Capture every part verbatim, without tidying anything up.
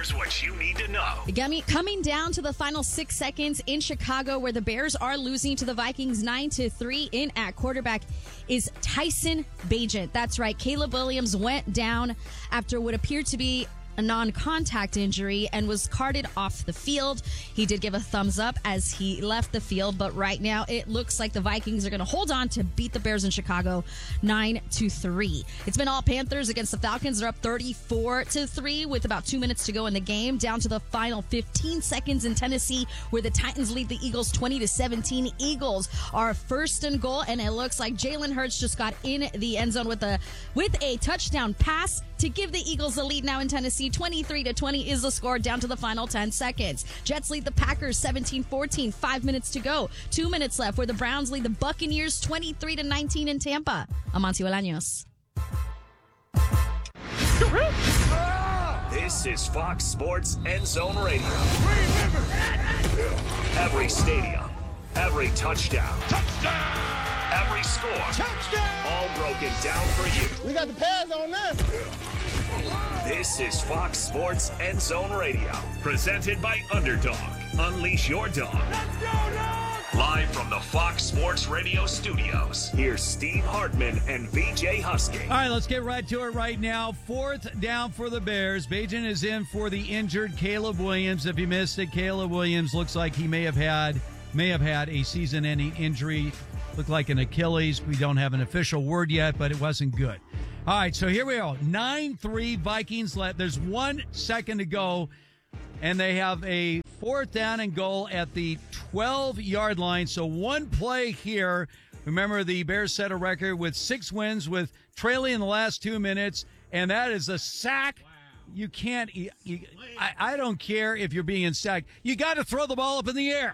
Here's what you need to know. Gummy, coming down to the final six seconds in Chicago, where the Bears are losing to the Vikings nine to three. In at quarterback is Tyson Bagent. That's right. Caleb Williams went down after what appeared to be a non-contact injury and was carted off the field. He did give a thumbs up as he left the field, but right now it looks like the Vikings are going to hold on to beat the Bears in Chicago nine to three. It's been all Panthers against the Falcons. They're up thirty-four to three with about two minutes to go in the game. Down to the final fifteen seconds in Tennessee, where the Titans lead the Eagles twenty to seventeen. Eagles are first and goal, and it looks like Jalen Hurts just got in the end zone with a with a touchdown pass to give the Eagles the lead now in Tennessee. twenty-three to twenty is the score down to the final ten seconds. Jets lead the Packers seventeen fourteen. Five minutes to go. Two minutes left, where the Browns lead the Buccaneers twenty-three to nineteen in Tampa. Amancio Bolaños. This is Fox Sports End Zone Radio. Every stadium, every touchdown, touchdown, every score, touchdown, all broken down for you. We got the pads on now. This is Fox Sports End Zone Radio, presented by Underdog. Unleash your dog. Let's go, dog! Live from the Fox Sports Radio studios, here's Steve Hartman and V J Husky. All right, let's get right to it right now. Fourth down for the Bears. Bagent is in for the injured Caleb Williams. If you missed it, Caleb Williams looks like he may have had may have had a season-ending injury. Looked like an Achilles. We don't have an official word yet, but it wasn't good. All right, so here we go. nine three Vikings left. There's one second to go, and they have a fourth down and goal at the twelve-yard line. So one play here. Remember, the Bears set a record with six wins with trailing in the last two minutes, and that is a sack. Wow. You can't you, you, I, I don't care if you're being sacked. You got to throw the ball up in the air.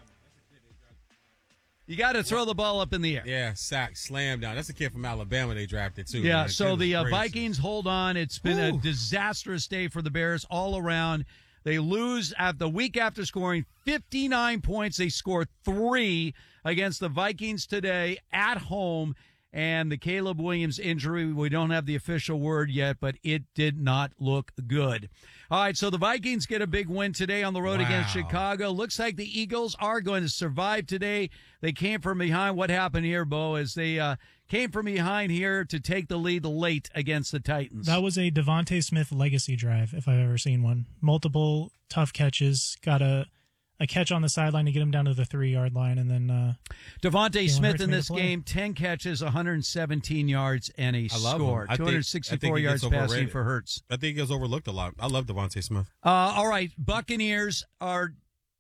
You got to throw the ball up in the air. Yeah, sack, slam down. That's a kid from Alabama they drafted, too. Yeah, man. so the uh, Vikings hold on. It's been Ooh. a disastrous day for the Bears all around. They lose at the week after scoring fifty-nine points. They score three against the Vikings today at home. And the Caleb Williams injury, we don't have the official word yet, but it did not look good. All right, so the Vikings get a big win today on the road wow. against Chicago. Looks like the Eagles are going to survive today. They came from behind. What happened here, Bo, is they uh, came from behind here to take the lead late against the Titans. That was a Devontae Smith legacy drive, if I've ever seen one. Multiple tough catches, got a... a catch on the sideline to get him down to the three-yard line, and then uh, Devontae Smith in this game, ten catches, one hundred seventeen yards, and a score. two hundred sixty-four yards passing for Hurts. I think he gets overlooked a lot. I love Devontae Smith. Uh, all right, Buccaneers are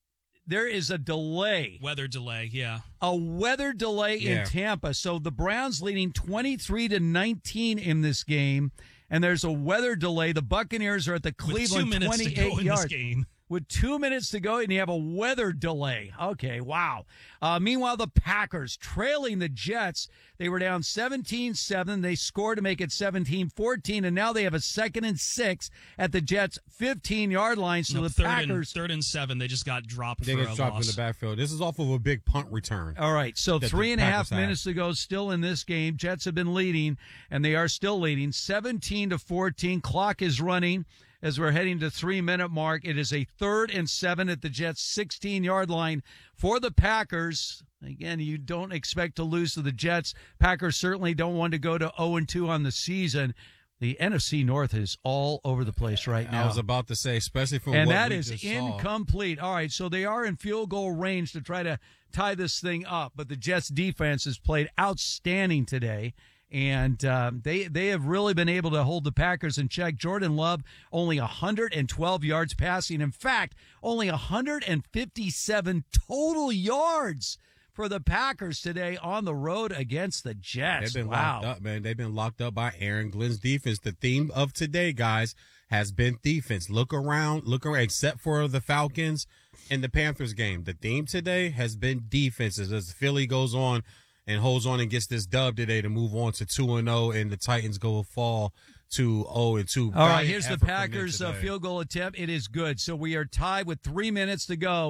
– there is a delay. Weather delay, yeah. A weather delay yeah. in Tampa. So the Browns leading twenty-three to nineteen in this game, and there's a weather delay. The Buccaneers are at the Cleveland With two minutes twenty-eight to go in yards. This game. With two minutes to go, and you have a weather delay. Okay, wow. Uh, meanwhile, the Packers trailing the Jets. They were down seventeen seven. They scored to make it seventeen fourteen, and now they have a second and six at the Jets' fifteen-yard line. So no, the third Packers... And, third and seven, they just got dropped they for get a dropped loss. in the backfield. This is off of a big punt return. All right, so three and a half minutes to go still in this game. Jets have been leading, and they are still leading, seventeen to fourteen. Clock is running. As we're heading to three-minute mark, it is a third and seven at the Jets' sixteen-yard line for the Packers. Again, you don't expect to lose to the Jets. Packers certainly don't want to go to oh and two on the season. The N F C North is all over the place right now. I was about to say, especially from and what that we is just incomplete. Saw. All right, so they are in field goal range to try to tie this thing up, but the Jets' defense has played outstanding today. And um, they they have really been able to hold the Packers in check. Jordan Love, only one hundred twelve yards passing. In fact, only one hundred fifty-seven total yards for the Packers today on the road against the Jets. They've been wow. locked up, man. They've been locked up by Aaron Glenn's defense. The theme of today, guys, has been defense. Look around, look around, except for the Falcons and the Panthers game. The theme today has been defenses as Philly goes on and holds on and gets this dub today to move on to two and oh, and the Titans go fall to oh and two. All right, here's the Packers uh, field goal attempt. It is good. So we are tied with three minutes to go.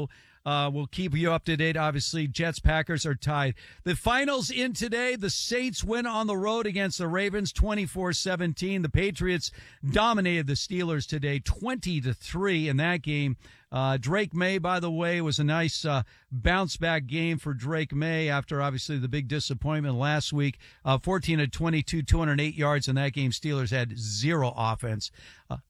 Uh, we'll keep you up to date. Obviously, Jets, Packers are tied. The finals in today, the Saints win on the road against the Ravens twenty-four seventeen. The Patriots dominated the Steelers today twenty to three in that game. Uh, Drake May, by the way, was a nice uh, bounce-back game for Drake May after, obviously, the big disappointment last week. Uh, fourteen of twenty-two, two hundred eight yards in that game. Steelers had zero offense. Uh,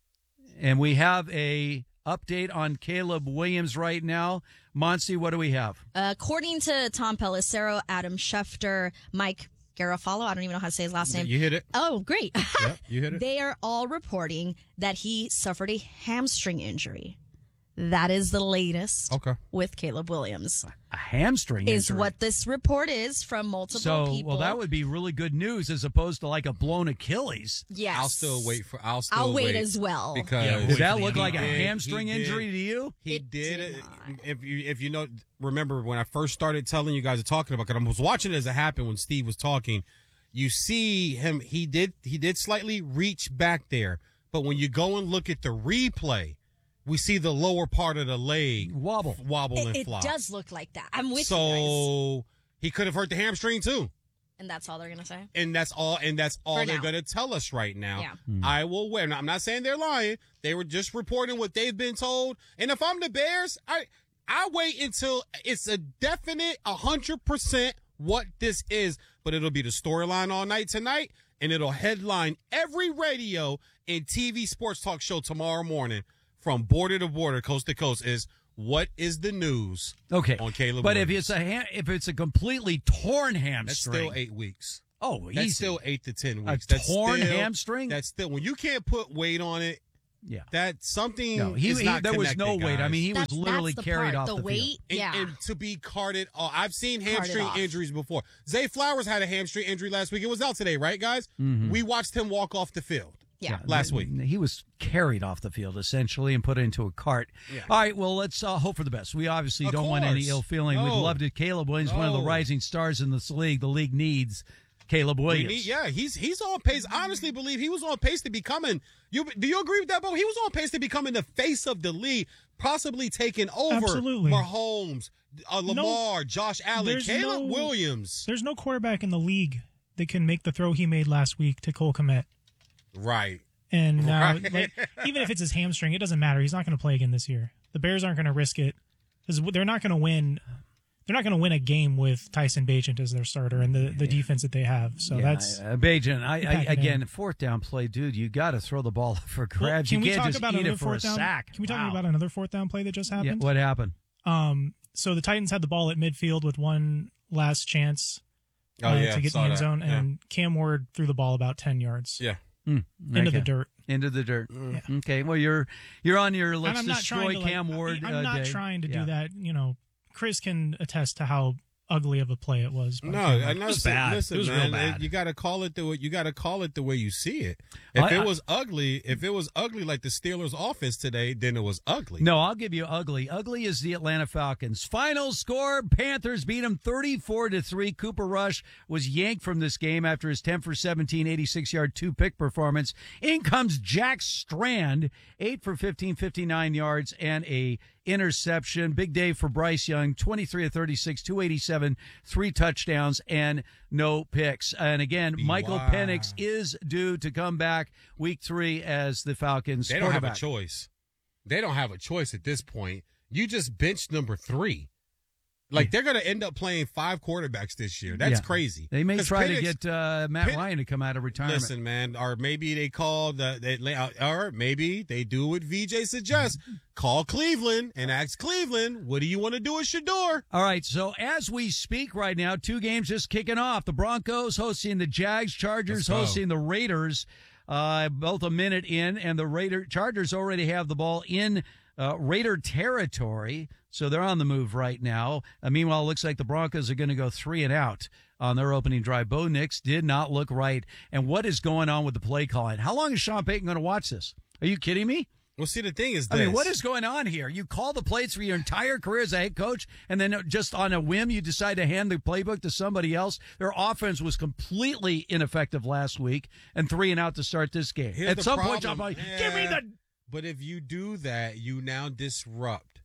and we have a update on Caleb Williams right now. Monty, what do we have? According to Tom Pelissero, Adam Schefter, Mike Garofalo, I don't even know how to say his last name. You hit it. Oh, great. Yep, you hit it. They are all reporting that he suffered a hamstring injury. That is the latest Okay. with Caleb Williams. A hamstring Is injury. what this report is from multiple so, people. well, that would be really good news as opposed to like a blown Achilles. Yes. I'll still wait for. I'll still I'll wait, wait as well. because Yeah, Did wait that for the look like a He did, hamstring he did. injury to you? He It did. did it. not. If you if you know, remember when I first started telling you guys to talking about, because I was watching it as it happened when Steve was talking. You see him. He did. He did slightly reach back there, but when you go and look at the replay, we see the lower part of the leg Wobble. wobble, It, and it flop. does look like that. I'm with you guys. So he could have hurt the hamstring too. And that's all they're going to say? And that's all. And that's all For they're now. going to tell us right now. Yeah. I will wait. Now, I'm not saying they're lying. They were just reporting what they've been told. And if I'm the Bears, I I wait until it's a definite one hundred percent what this is. But it'll be the storyline all night tonight, and it'll headline every radio and T V sports talk show tomorrow morning from border to border, coast to coast. Is what is the news? Okay, on Caleb but if Williams. it's a ha- if it's a completely torn That's hamstring, still eight weeks. oh, That's easy. still eight to ten A weeks. That's torn still, hamstring? That's still when you can't put weight on it. yeah. That something. No, he, is he not there was no connected, weight. I guys. mean, he That's, was literally that's the carried part. off the the weight. field. and, Yeah. and to be carted off. I've seen Carted hamstring off. injuries before. Zay Flowers had a hamstring injury last week. It was out today, right, guys? We watched him walk off the field. yeah. last week. He was carried off the field essentially and put into a cart. Yeah. All right, well, let's uh, hope for the best. We obviously Of don't want any course. ill feeling. We'd No. love to. Caleb Williams, one of the No. rising stars in this league. The league needs Caleb We Williams. need- yeah, he's he's on pace. I honestly believe he was on pace to becoming. You do you agree with that, Bo? He was on pace to becoming the face of the league, possibly taking over Absolutely. Mahomes, uh, Lamar, Josh Allen, there's Caleb no- Williams. There's no quarterback in the league that can make the throw he made last week to Cole Kmet. Right. And now, Right. like, even if it's his hamstring, it doesn't matter. He's not going to play again this year. The Bears aren't going to risk it because they're not going to win. They're not going to win a game with Tyson Bagent as their starter and the, the defense that they have. So Yeah, that's uh, Bajan. I, I pack it again, in. fourth down play, dude. You got to throw the ball up for Well, grabs. can you we can't talk just about eat another it for a fourth down? sack. Can we talk Wow. about another fourth down play that just Yeah, happened? what happened? Um, so the Titans had the ball at midfield with one last chance Oh uh, yeah, to get saw in the end that. zone, Yeah. and Cam Ward threw the ball about ten yards Yeah. Mm, into okay. the dirt. Into the dirt. Yeah. Okay. Well, you're you're on your let's and I'm not destroy trying to, like, Cam Ward. I'm uh, not day. trying to Yeah. do that. You know, Chris can attest to how ugly of a play it was. by No, Cam Ward. I know. It was listen, bad. Listen, It was real man, bad. You got to call it the way you got to call it the way you see it. If I- it I- was ugly, if it was ugly like the Steelers' offense today, then it was ugly. No, I'll give you ugly. Ugly is the Atlanta Falcons. Final score: Panthers beat them thirty-four to three. Cooper Rush was yanked from this game after his ten for seventeen, eighty-six yard two pick performance. In comes Jack Strand, eight for fifteen, fifty-nine yards and a interception. Big day for Bryce Young, twenty-three of thirty-six, two eighty-seven, three touchdowns and no picks. And again, Michael Wow. Penix is due to come back week three as the Falcons They don't have a quarterback. choice. They don't have a choice at this point. You just benched number three. Like they're going to end up playing five quarterbacks this year. That's Yeah. crazy. They may 'Cause try to Penix- get uh, Matt Pen- Ryan to come out of retirement. Listen, man, or maybe they call the they lay out, or maybe they do what V J suggests: call Cleveland and ask Cleveland, "What do you want to do at Shador?" All right, so as we speak right now, two games just kicking off. The Broncos hosting the Jags, Chargers Let's go. hosting the Raiders, uh, both a minute in, and the Raider Chargers already have the ball in uh, Raider territory, so they're on the move right now. Uh, meanwhile, it looks like the Broncos are going to go three and out on their opening drive. Bo Nix did not look right. And what is going on with the play calling? How long is Sean Payton going to watch this? Are you kidding me? Well, see, the thing is, I this. mean, what is going on here? You call the plays for your entire career as a head coach, and then just on a whim, you decide to hand the playbook to somebody else. Their offense was completely ineffective last week, and three and out to start this game. Here's At the some point, problem. I'm like, give me Yeah. the. But if you do that, you now disrupt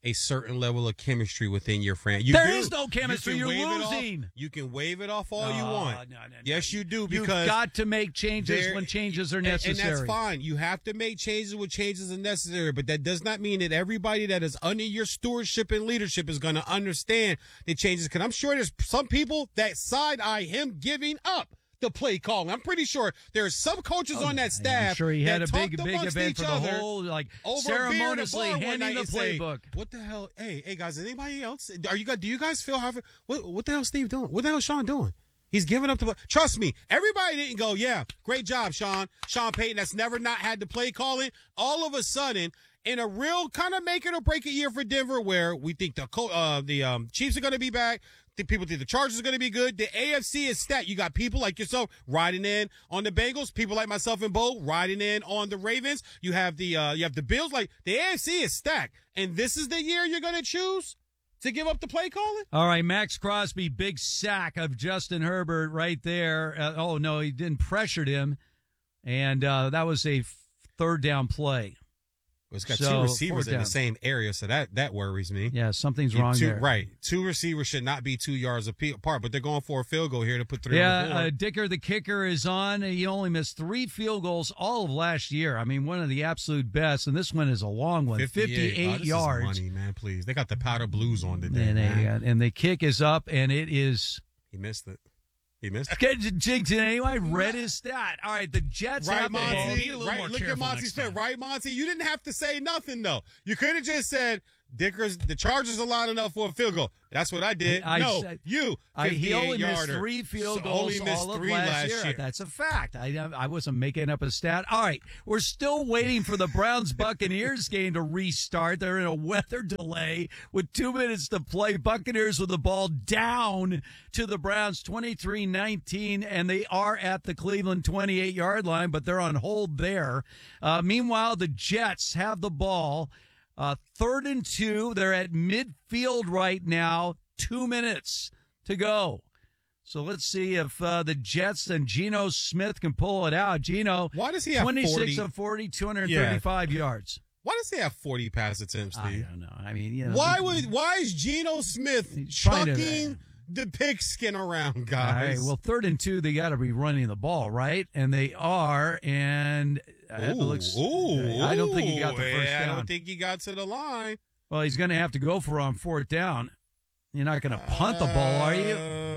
a certain level of chemistry within your friend. You There do. is no chemistry. You You're wave it off- losing. You can wave it off all No, you want. no, no, no. Yes, you do. You've Because got to make changes there- when changes are and- necessary. And that's fine. You have to make changes when changes are necessary, but that does not mean that everybody that is under your stewardship and leadership is going to understand the changes. Because I'm sure there's some people that side-eye him giving up the play calling. I'm pretty sure there's some coaches on that staff. I'm sure he had that a big, talked big amongst event each for the other whole, like, over a beer at a ceremoniously bar one handing night the and say, playbook. What the hell? Hey, hey, guys, anybody else? Are you guys? Do you guys feel how? What, what the hell, Steve doing? What the hell, is Sean doing? He's giving up the. Trust me, everybody didn't go. Yeah, great job, Sean. Sean Payton, that's never not had to play calling. All of a sudden, in a real kind of make it or break it year for Denver, where we think the uh, the um, Chiefs are going to be back. The people think the Chargers are going to be good. The A F C is stacked. You got people like yourself riding in on the Bengals. People like myself and Bo riding in on the Ravens. You have the uh, you have the Bills. Like the A F C is stacked, and this is the year you're going to choose to give up the play calling. All right, Max Crosby, big sack of Justin Herbert right there. Uh, oh no, he didn't pressured him, and uh, that was a f- third down play. It's got So, two receivers fourth in the down. same area, so that, that worries me. Yeah, something's You- wrong two, there. Right. Two receivers should not be two yards ape- apart, but they're going for a field goal here to put three Yeah, on the board. uh, Dicker, the kicker, is on. He only missed three field goals all of last year. I mean, one of the absolute best, and this one is a long one, fifty-eight, Oh, this is yards. money, man, please. They got the powder blues on today, And, man. they, and the kick is up, and it is. He missed it. He missed it. Okay, Jinx, anyway, I read his stat. All right, the Jets Right, have the ball. Monty? Be a little Right, more look at careful Monty's next fit. time. Right, Monty? You didn't have to say nothing, though. You could have just said, Dickers, the Chargers are lining up for a field goal. That's what I did. I no, said- you, I, he only missed fifty-eight-yarder. three field So goals only missed all of three last, last year. year. That's a fact. I I wasn't making up a stat. All right, we're still waiting for the Browns Buccaneers game to restart. They're in a weather delay with two minutes to play. Buccaneers with the ball down to the Browns twenty-three nineteen, and they are at the Cleveland twenty-eight yard line, but they're on hold there. Uh, meanwhile, the Jets have the ball. Uh, third and two. They're at midfield right now. Two minutes to go. So let's see if uh, the Jets and Geno Smith can pull it out. Geno, Why does he have twenty-six forty? of forty, two hundred thirty-five yards. Why does he have forty pass attempts, I Steve? don't know. I mean, you know, Why would? Why is Geno Smith He's trying to- chucking the pigskin around, All guys? right, well, third and two, they got to be running the ball, right? And they are, and uh, it Ooh, looks. ooh, I don't think he got the ooh, first yeah, I down. don't think he got to the line. Well, he's going to have to go for on fourth down. You're not going to punt the ball, are you?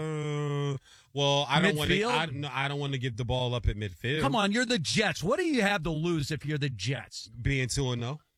Uh, well, I don't want to. Midfield? I, no, I don't want to give the ball up at midfield. Come on, you're the Jets. What do you have to lose if you're the Jets? being two and zero,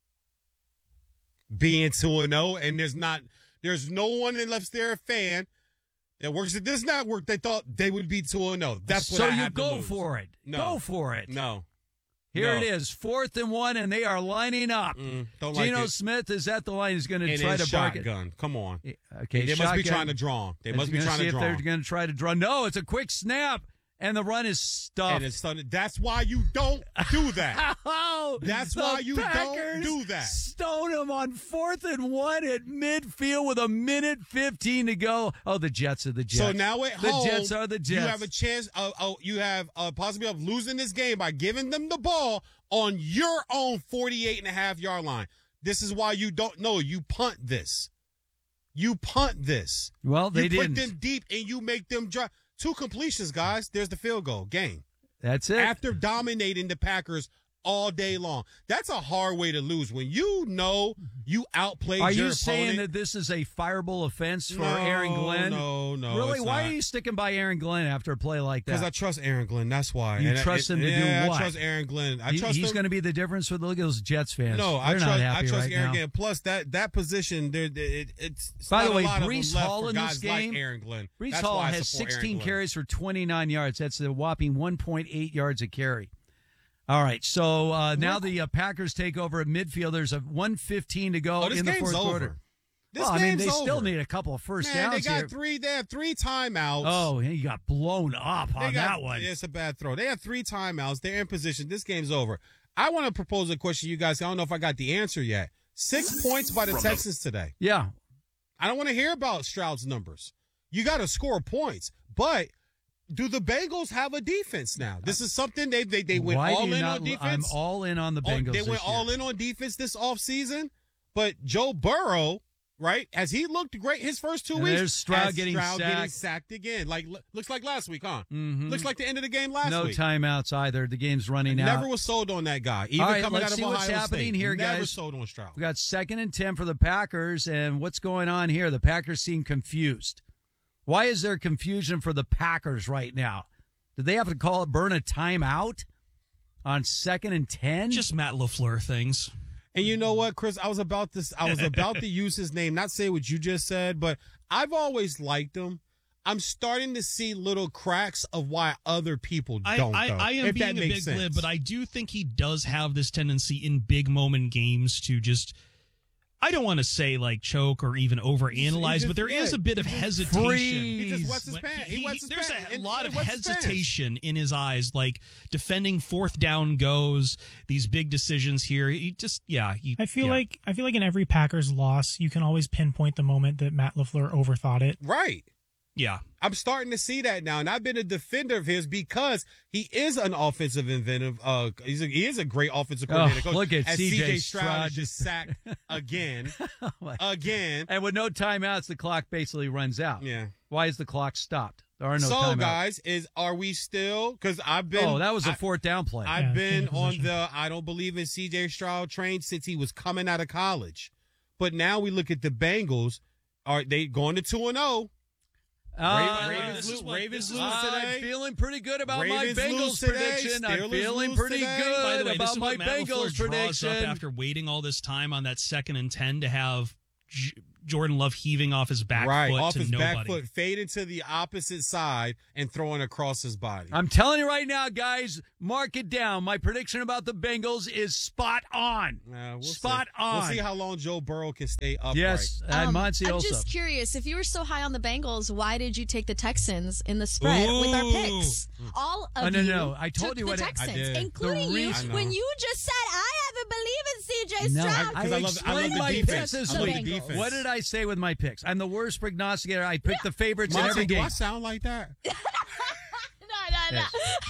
being two and zero, and there's not. There's no one unless they're a fan that works at this network. They thought they would be two and zero. That's what so I you have to go lose. for it. No. Go for it. No, Here No. it is, fourth and one, and they are lining up. Mm, don't like Geno it. Smith is at the line. He's going to And try then to bark it. shotgun. Come on. Okay, They must be shotgun. trying to draw. They Is must he be gonna trying see to if draw. they're going to try to draw. No, it's a quick snap, and the run is stuffed. And it's sudden. That's why you don't do that. Oh, That's the why you don't Packers do that. Stone him on fourth and one at midfield with a minute fifteen to go. Oh, the Jets are the Jets. So now at the home, Jets are the Jets. you have a chance. Of, oh, you have a possibility of losing this game by giving them the ball on your own forty-eight and a half yard line. This is why you don't know. You punt this. You punt this. Well, they you didn't. put them deep and you make them drive. Two completions, guys. There's the field goal. Game. That's it. After dominating the Packers all day long. That's a hard way to lose when you know you outplayed Are your you saying opponent. that this is a fireable offense for No, Aaron Glenn? No, no. Really? it's Why not. are you sticking by Aaron Glenn after a play like that? Because I trust Aaron Glenn. That's why. You And I- trust it- him to do yeah, what? I trust Aaron Glenn. I He- trust he's him. going to be the difference for look at those Jets fans. No, I They're trust. not I happy trust right Aaron now. Glenn. Plus that that position, there, it, it's. it's By not the way, a lot of them Brees left Hall for in this guys game. like Aaron Glenn. Brees That's Hall why I has support Aaron sixteen Glenn. carries for twenty-nine yards. That's a whopping one point eight yards a carry. All right, so uh, now the uh, Packers take over at midfield. There's a one fifteen to go Oh, this in the game's fourth over. quarter. This well, I mean, game's they still over. need a couple of first Man, downs they got here. three. They have three timeouts. Oh, he got blown up They on got- that one. It's a bad throw. They have three timeouts. They're in position. This game's over. I want to propose a question to you guys. I don't know if I got the answer yet. Six points by the Texans today. Yeah. I don't want to hear about Stroud's numbers. You got to score points. But do the Bengals have a defense now? This is something they they, they went Why all do you in not, on defense. I'm all in on the Oh, Bengals they this went year. all in on defense this offseason. But Joe Burrow, right? Has he looked great his first two And weeks? there's Stroud Has getting Stroud sacked. getting sacked again. Like looks like last week, huh? Mhm. Looks like the end of the game last no week. timeouts either. The game's running out. Never was sold on that guy. Even All right, coming let's out of see Ohio what's happening State. here, Never guys. sold on Stroud. We got second and ten for the Packers, and what's going on here? The Packers seem confused. Why is there confusion for the Packers right now? Did they have to call it, burn a timeout on second and ten? Just Matt LaFleur things. And you know what, Chris? I was about to I was about to use his name, not say what you just said, but I've always liked him. I'm starting to see little cracks of why other people I, don't. I, though, I am if being that a makes big sense. lib, but I do think he does have this tendency in big moment games to just, I don't want to say like choke or even overanalyze, just- but there is yeah, a bit of hesitation. freeze. He just wets his When pants. he- He he- wets his there's pants. a And- lot and of wets his pants. hesitation in his eyes, like defending fourth down goes, these big decisions here. He just, yeah. He, I feel yeah. like I feel like in every Packers loss, you can always pinpoint the moment that Matt LaFleur overthought it. Right. yeah. I'm starting to see that now, and I've been a defender of his because he is an offensive inventive. Uh, he's a, he is a great offensive coordinator. Oh, coach. look at As C J Stroud Stroud is just sacked again, again. And with no timeouts, the clock basically runs out. Yeah. Why is the clock stopped? There are no so, timeouts. guys, is are we still? Because I've been. Oh, that was a I- fourth down play. I've Yeah, been change of on position. the I don't believe in C J Stroud train since he was coming out of college. But now we look at the Bengals. Are they going to two and zero? Uh, Ravens this is lo- what- Ravens this is lose what- today. I'm feeling pretty good about Ravens my lose Bengals today. prediction. I'm Steelers feeling lose pretty today. good By the way, this about is my what Matt Bengals LaFleur draws prediction. up after waiting all this time on that second and ten to have J- Jordan Love heaving off his back Right, foot off to his nobody. back foot, fade into the opposite side and throwing across his body. I'm telling you right now, guys, mark it down. My prediction about the Bengals is spot on. Uh, we'll spot see. on. We'll see how long Joe Burrow can stay upright. Yes, and Um, Monty I'm also. just curious. If you were so high on the Bengals, why did you take the Texans in the spread with our Ooh. picks? All of Oh, no, you no, I told took you the what it- I Texans, did. including The you. reason- I know. When you just said, "I haven't believed in C J No, Stroud," I, Because I love- I explained love the my defense. picks I this love the week. defense. What did I say with my picks? I'm the worst prognosticator. I picked the favorites in Monty, every do game. I sound like that? no, no, no.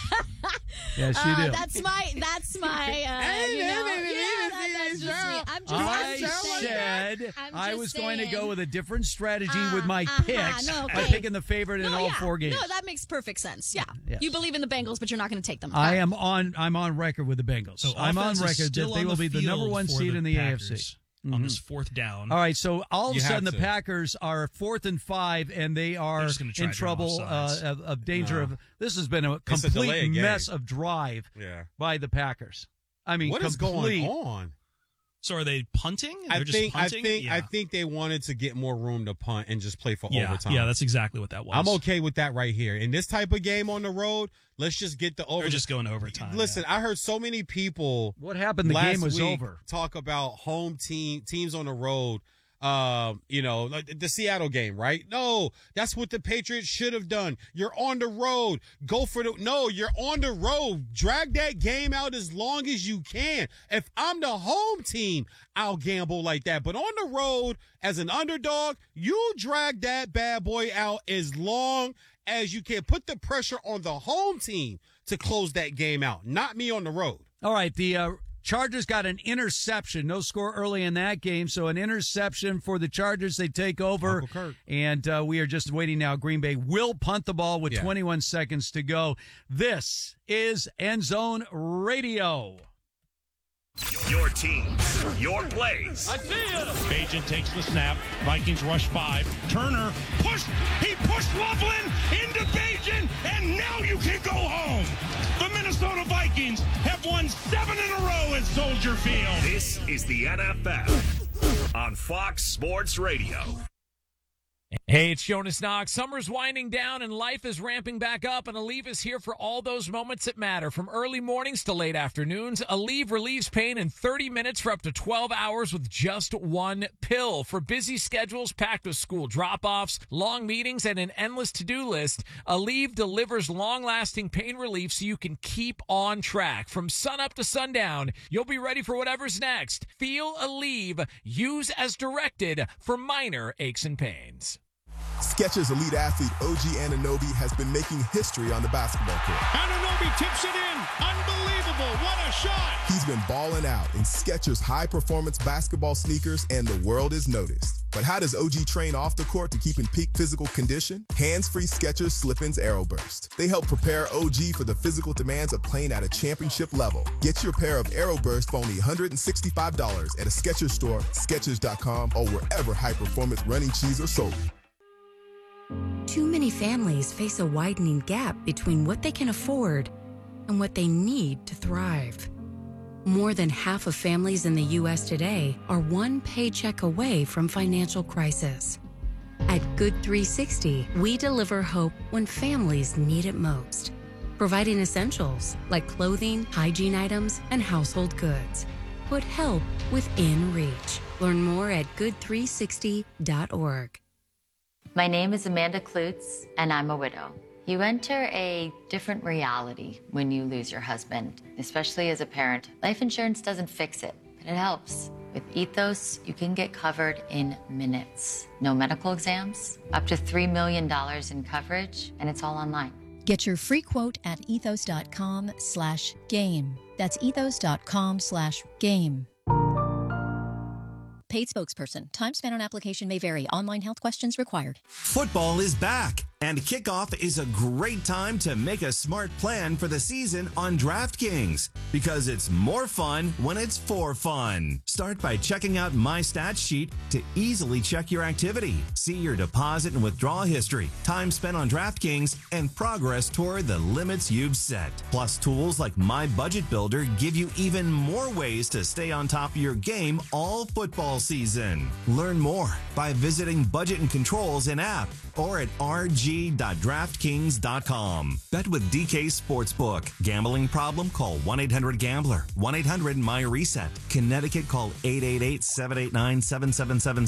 Yes, you Uh, do. that's my. That's my. Uh, you know, yeah, that, that's just me. I'm just. I I'm just said I'm I just was going to saying. go with a different strategy Uh, with my uh-huh, picks no, by okay. picking the favorite in No, all yeah. four games. No, that makes perfect sense. Yeah, Yes. you believe in the Bengals, but you're not going to take them. I Yeah. am on. I'm on record with the Bengals. So I'm on offense is record that still they on will be the number field one for seed the in the Packers A F C. on this fourth down. All right, so all of You a sudden have the to. Packers are fourth and five, and they are They're just gonna try in to draw trouble uh, offsides. of, of danger No. of. This has been a It's a delay complete game. mess of drive Yeah. by the Packers. I mean, What is complete. going on? So are they punting? They're I just think I punting? think yeah. I think they wanted to get more room to punt and just play for yeah, overtime. yeah, that's exactly what that was. I'm okay with that right here. In this type of game on the road, let's just get the over. They're just going to overtime. Listen, I heard so many people What happened? The last game was week over. talk about home team teams on the road. Um, you know, like the Seattle game, right? No, that's what the Patriots should have done. You're on the road. Go for the, no, you're on the road. Drag that game out as long as you can. If I'm the home team, I'll gamble like that. But on the road, as an underdog, you drag that bad boy out as long as you can. Put the pressure on the home team to close that game out, not me on the road. All right, the uh, Chargers got an interception. No score early in that game, so an interception for the Chargers. They take over, Uncle Kirk. and uh, we are just waiting now. Green Bay will punt the ball with Yeah. twenty-one seconds to go. This is End Zone Radio. Your teams, your plays. Bajan takes the snap. Vikings rush five. Turner pushed. He pushed Loveland into Bajan, and now you can go home. The Minnesota Vikings have won seven in a row at Soldier Field. This is the N F L on Fox Sports Radio. Hey, it's Jonas Knox. Summer's winding down and life is ramping back up, and Aleve is here for all those moments that matter. From early mornings to late afternoons, Aleve relieves pain in thirty minutes for up to twelve hours with just one pill. For busy schedules packed with school drop-offs, long meetings, and an endless to-do list, Aleve delivers long-lasting pain relief so you can keep on track. From sunup to sundown, you'll be ready for whatever's next. Feel Aleve. Use as directed for minor aches and pains. Skechers elite athlete O G Anunoby has been making history on the basketball court. Anunoby tips it in. Unbelievable. What a shot. He's been balling out in Skechers high-performance basketball sneakers, and the world is noticed. But how does O G train off the court to keep in peak physical condition? Hands-free Skechers Slip-ins Aeroburst. They help prepare O G for the physical demands of playing at a championship level. Get your pair of Aeroburst for only one hundred sixty-five dollars at a Skechers store, Skechers dot com, or wherever high-performance running shoes are sold. Too many families face a widening gap between what they can afford and what they need to thrive. More than half of families in the U S today are one paycheck away from financial crisis. At Good three sixty, we deliver hope when families need it most, providing essentials like clothing, hygiene items, and household goods. Put help within reach. Learn more at good three sixty dot org. My name is Amanda Klutz, and I'm a widow. You enter a different reality when you lose your husband, especially as a parent. Life insurance doesn't fix it, but it helps. With Ethos, you can get covered in minutes. No medical exams, up to three million dollars in coverage, and it's all online. Get your free quote at ethos.com slash game. That's ethos.com slash game. Paid spokesperson. Time spent on application may vary. Online health questions required. Football is back, and kickoff is a great time to make a smart plan for the season on DraftKings, because it's more fun when it's for fun. Start by checking out My Stats Sheet to easily check your activity, see your deposit and withdrawal history, time spent on DraftKings, and progress toward the limits you've set. Plus, tools like My Budget Builder give you even more ways to stay on top of your game all football season. Learn more by visiting Budget and Controls in app or at r g dot draftkings dot com. Bet with D K Sportsbook. Gambling problem? Call one eight hundred gambler. one eight hundred my reset. Connecticut, call eight eight eight, seven eight nine, seven seven seven